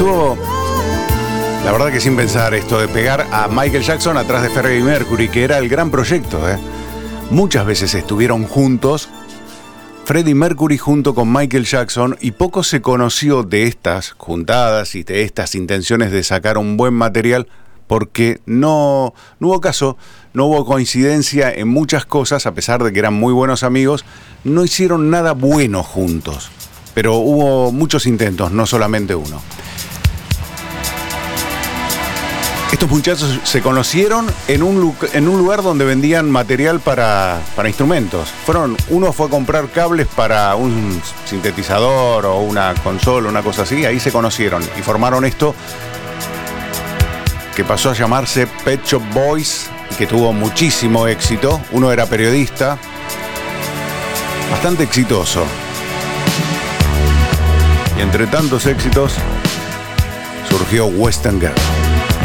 estuvo, la verdad que sin pensar, esto de pegar a Michael Jackson atrás de Freddie Mercury, que era el gran proyecto. Muchas veces estuvieron juntos, Freddie Mercury junto con Michael Jackson, y poco se conoció de estas juntadas y de estas intenciones de sacar un buen material, porque no hubo caso, no hubo coincidencia en muchas cosas, a pesar de que eran muy buenos amigos, no hicieron nada bueno juntos, pero hubo muchos intentos, no solamente uno. Estos muchachos se conocieron en un lugar donde vendían material para instrumentos. Uno fue a comprar cables para un sintetizador o una consola, una cosa así. Ahí se conocieron y formaron esto que pasó a llamarse Pet Shop Boys y que tuvo muchísimo éxito. Uno era periodista, bastante exitoso. Y entre tantos éxitos surgió Western Girl.